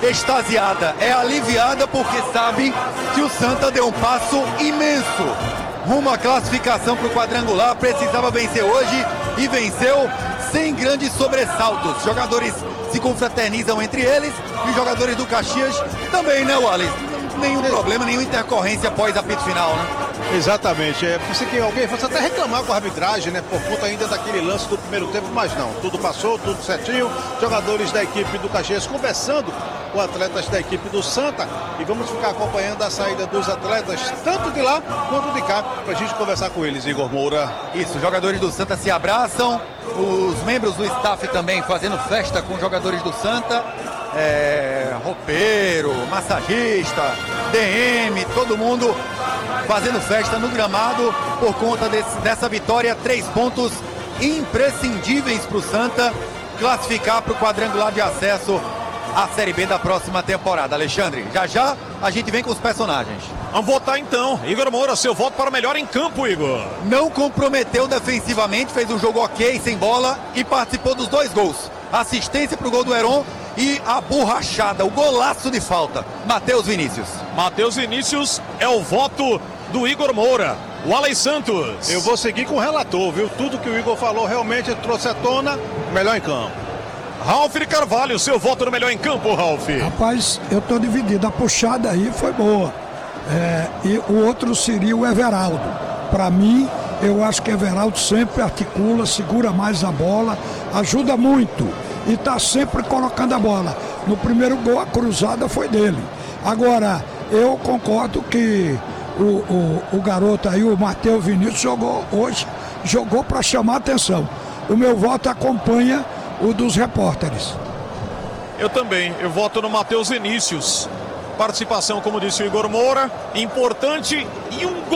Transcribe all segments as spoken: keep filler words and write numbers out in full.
extasiada, é aliviada porque sabe que o Santa deu um passo imenso rumo à classificação para o quadrangular. Precisava vencer hoje e venceu sem grandes sobressaltos. Jogadores se confraternizam entre eles e os jogadores do Caxias também, né, Wallace? Nenhum problema, nenhuma intercorrência após apito final, né? Exatamente, é, pensei que alguém fosse até reclamar com a arbitragem, né, por conta ainda daquele lance do primeiro tempo, mas não, tudo passou, tudo certinho, jogadores da equipe do Caxias conversando com atletas da equipe do Santa e vamos ficar acompanhando a saída dos atletas, tanto de lá quanto de cá, pra gente conversar com eles, Igor Moura. Isso, os jogadores do Santa se abraçam, os membros do staff também fazendo festa com os jogadores do Santa, é, roupeiro, massagista, D M, todo mundo fazendo festa no gramado por conta desse, dessa vitória. Três pontos imprescindíveis para o Santa classificar para o quadrangular de acesso à Série B da próxima temporada. Alexandre, já já a gente vem com os personagens. Vamos votar então. Igor Moura, seu voto para o melhor em campo, Igor. Não comprometeu defensivamente, fez um jogo ok, sem bola e participou dos dois gols. Assistência para o gol do Heron e a borrachada, o golaço de falta. Matheus Vinícius. Matheus Vinícius é o voto do Igor Moura. O Alex Santos. Eu vou seguir com o relator, viu? Tudo que o Igor falou realmente trouxe à tona melhor em campo. Ralf de Carvalho, seu voto no melhor em campo, Ralf. Rapaz, eu tô dividido. A puxada aí foi boa. É, e o outro seria o Everaldo. Para mim, eu acho que o Everaldo sempre articula, segura mais a bola, ajuda muito e está sempre colocando a bola. No primeiro gol, a cruzada foi dele. Agora, eu concordo que o, o, o garoto aí, o Matheus Vinícius, jogou hoje, jogou para chamar a atenção. O meu voto acompanha o dos repórteres. Eu também, eu voto no Matheus Vinícius. Participação, como disse o Igor Moura, importante e um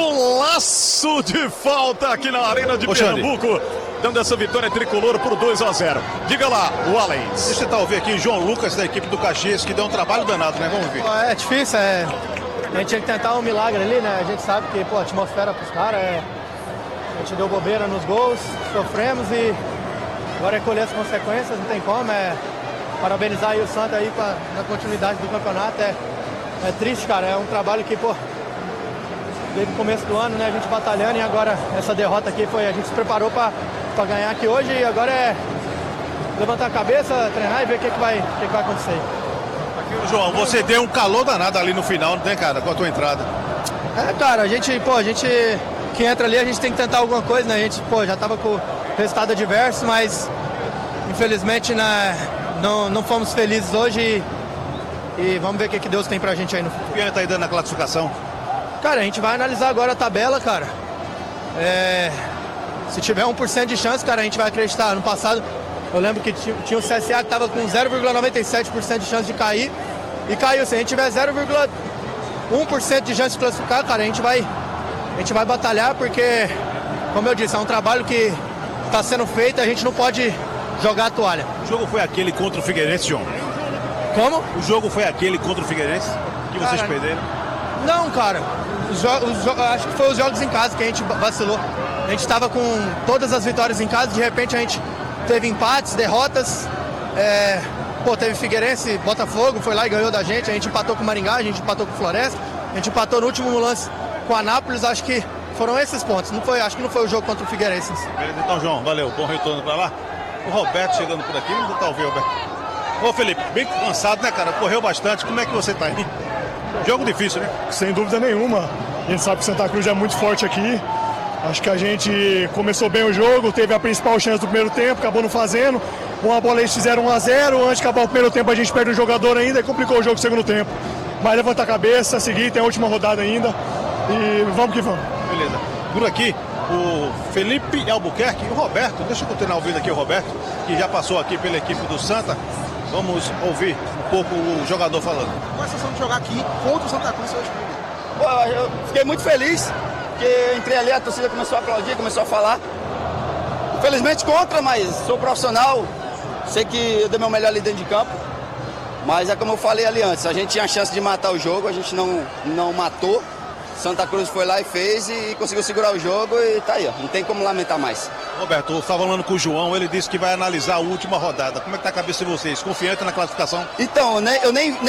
golaço de falta aqui na Arena de Ô, Pernambuco, dando essa vitória tricolor por dois a zero. Diga lá, o Alex. Deixa eu tentar ouvir aqui o João Lucas da equipe do Caxias, que deu um trabalho danado, né? Vamos ver. É difícil, é... a gente tinha que tentar um milagre ali, né? A gente sabe que, pô, a atmosfera pros caras é... A gente deu bobeira nos gols, sofremos e agora é colher as consequências, não tem como, é... Parabenizar aí o Santa aí pra, na continuidade do campeonato, é... É triste, cara, é um trabalho que, pô, desde o começo do ano, né, a gente batalhando e agora essa derrota aqui foi, a gente se preparou pra, pra ganhar aqui hoje e agora é levantar a cabeça, treinar e ver o que, que, vai, que, que vai acontecer. Aqui, João, você deu um calor danado ali no final, né, cara, com a tua entrada. É, cara, a gente, pô, a gente que entra ali, a gente tem que tentar alguma coisa, né, a gente, pô, já tava com resultado adverso, mas infelizmente, né, não, não fomos felizes hoje e E vamos ver o que, que Deus tem pra gente aí no futuro. Quem tá aí dando a classificação? Cara, a gente vai analisar agora a tabela, cara. É... Se tiver um por cento de chance, cara, a gente vai acreditar. No passado, eu lembro que tinha o C S A que tava com zero vírgula noventa e sete por cento de chance de cair. E caiu. Se a gente tiver zero vírgula um por cento de chance de classificar, cara, a gente vai, a gente vai batalhar porque, como eu disse, é um trabalho que tá sendo feito, a gente não pode jogar a toalha. O jogo foi aquele contra o Figueirense, João? Como? O jogo foi aquele contra o Figueirense que vocês Cara, perderam? Não, cara. Os os acho que foi os jogos em casa que a gente vacilou. A gente estava com todas as vitórias em casa, de repente a gente teve empates, derrotas. É, pô, teve Figueirense, Botafogo, foi lá e ganhou da gente. A gente empatou com o Maringá, a gente empatou com o Floresta. A gente empatou no último lance com o Anápolis. Acho que foram esses pontos. Não foi, acho que não foi o jogo contra o Figueirense. Beleza, então, João, valeu. Bom retorno pra lá. O Roberto chegando por aqui. Vamos tentar ouvir, Roberto. Ô, Felipe, bem cansado, né, cara? Correu bastante. Como é que você tá aí? Jogo difícil, né? Sem dúvida nenhuma. A gente sabe que Santa Cruz é muito forte aqui. Acho que a gente começou bem o jogo, teve a principal chance do primeiro tempo, acabou não fazendo. Uma bola eles fizeram um a zero. Antes de acabar o primeiro tempo, a gente perde um jogador ainda e complicou o jogo no segundo tempo. Mas levanta a cabeça, seguir, tem a última rodada ainda. E vamos que vamos. Beleza. Por aqui, o Felipe Albuquerque e o Roberto. Deixa eu continuar ouvindo aqui o Roberto, que já passou aqui pela equipe do Santa. Vamos ouvir um pouco o jogador falando. Qual a sensação de jogar aqui contra o Santa Cruz hoje? Pô, eu fiquei muito feliz, porque entrei ali, a torcida começou a aplaudir, começou a falar. Infelizmente contra, mas sou profissional, sei que eu dei meu melhor ali dentro de campo. Mas é como eu falei ali antes, a gente tinha a chance de matar o jogo, a gente não, não matou. Santa Cruz foi lá e fez e conseguiu segurar o jogo e tá aí, ó. Não tem como lamentar mais. Roberto, eu estava falando com o João, ele disse que vai analisar a última rodada. Como é que tá a cabeça de vocês? Confiante na classificação? Então, né, eu nem...